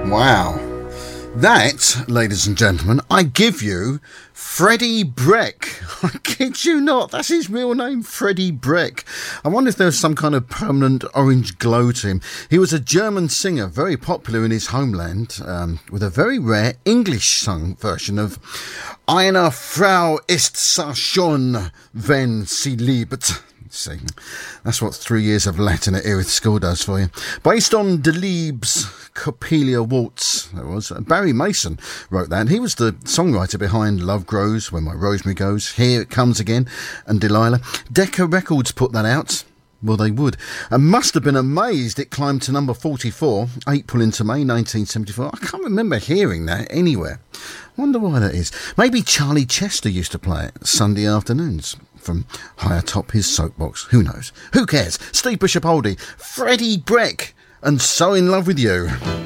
Wow. That, ladies and gentlemen, I give you Freddie Breck. I kid you not, that's his real name, Freddie Breck. I wonder if there's some kind of permanent orange glow to him. He was a German singer, very popular in his homeland, with a very rare English-sung version of Eine Frau ist so schön, wenn sie liebt. See, that's what 3 years of Latin at Erith School does for you. Based on Delibes' Coppelia Waltz, there was. Barry Mason wrote that. He was the songwriter behind Love Grows, When My Rosemary Goes, Here It Comes Again, and Delilah. Decca Records put that out. Well, they would. And must have been amazed it climbed to number 44, April into May 1974. I can't remember hearing that anywhere. Wonder why that is. Maybe Charlie Chester used to play it Sunday afternoons from high atop his soapbox. Who knows? Who cares? Steve Bishop Oldie, Freddie Breck, and So In Love With You.